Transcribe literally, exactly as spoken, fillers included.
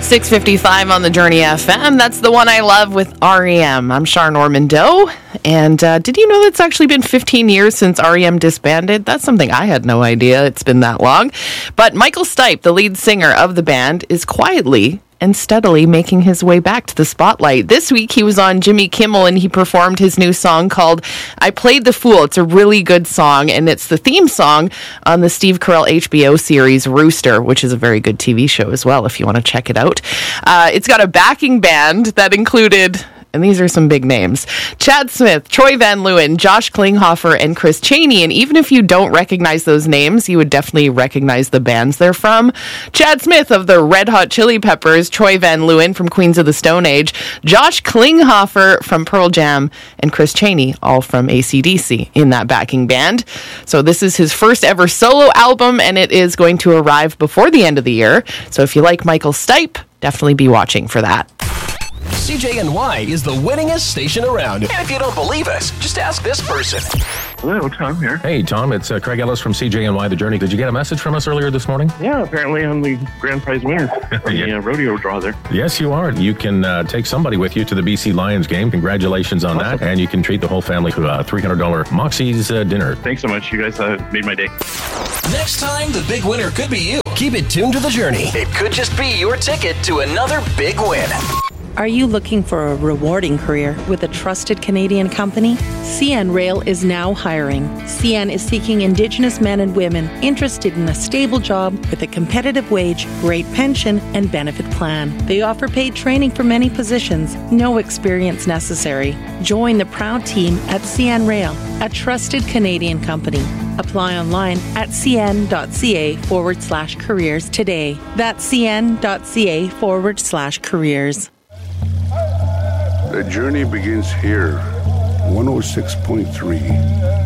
six fifty-five on the Journey F M. That's the one I love with R E M. I'm Char Normando. And uh, did you know it's actually been fifteen years since R E M disbanded? That's something I had no idea. It's been that long. But Michael Stipe, the lead singer of the band, is quietly and steadily making his way back to the spotlight. This week, he was on Jimmy Kimmel and he performed his new song called I Played the Fool. It's a really good song, and it's the theme song on the Steve Carell H B O series Rooster, which is a very good T V show as well, if you want to check it out. Uh, it's got a backing band that included... and these are some big names: Chad Smith, Troy Van Leeuwen, Josh Klinghoffer, and Chris Chaney. And even if you don't recognize those names, you would definitely recognize the bands they're from. Chad Smith of the Red Hot Chili Peppers, Troy Van Leeuwen from Queens of the Stone Age, Josh Klinghoffer from Pearl Jam, and Chris Chaney, all from A C D C, in that backing band. So this is his first ever solo album, and it is going to arrive before the end of the year. So if you like Michael Stipe, definitely be watching for that. C J N Y is the winningest station around. And if you don't believe us, just ask this person. Hello, Tom here. Hey, Tom, it's uh, Craig Ellis from C J N Y The Journey. Did you get a message from us earlier this morning? Yeah, apparently I'm the grand prize winner from Yeah. the uh, rodeo draw there. Yes, you are. You can uh, take somebody with you to the B C Lions game. Congratulations on Awesome. that. And you can treat the whole family to a three hundred dollars Moxie's uh, dinner. Thanks so much. You guys uh, made my day. Next time, the big winner could be you. Keep it tuned to The Journey. It could just be your ticket to another big win. Are you looking for a rewarding career with a trusted Canadian company? C N Rail is now hiring. C N is seeking Indigenous men and women interested in a stable job with a competitive wage, great pension, and benefit plan. They offer paid training for many positions, no experience necessary. Join the proud team at C N Rail, a trusted Canadian company. Apply online at cn.ca forward slash careers today. That's cn.ca forward slash careers. The journey begins here, one oh six point three